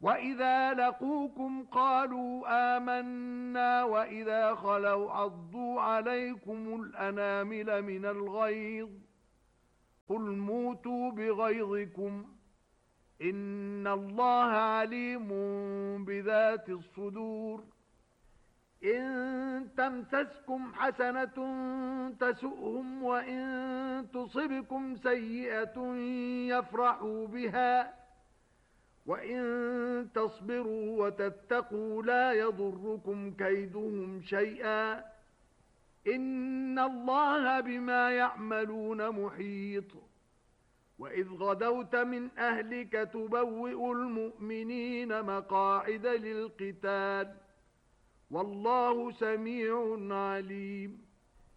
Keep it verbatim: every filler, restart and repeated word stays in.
وَإِذَا لَقُوكُمْ قَالُوا آمَنَّا وَإِذَا خَلَوْا عَضُّوا عَلَيْكُمُ الْأَنَامِلَ مِنَ الْغَيْظِ قُلْ مُوتُوا بِغَيْظِكُمْ إِنَّ اللَّهَ عَلِيمٌ بِذَاتِ الصُّدُورِ إِن تَمْسَسْكُمْ حَسَنَةٌ تَسُؤْهُمْ وَإِن تُصِبْكُمْ سَيِّئَةٌ يَفْرَحُوا بِهَا وَإِن تَصْبِرُوا وَتَتَّقُوا لَا يَضُرُّكُمْ كَيْدُهُمْ شَيْئًا إِنَّ اللَّهَ بِمَا يَعْمَلُونَ مُحِيطٌ وَإِذْ غَدَوْتَ مِنْ أَهْلِكَ تُبَوِّئُ الْمُؤْمِنِينَ مَقَاعِدَ لِلْقِتَالِ وَاللَّهُ سَمِيعٌ عَلِيمٌ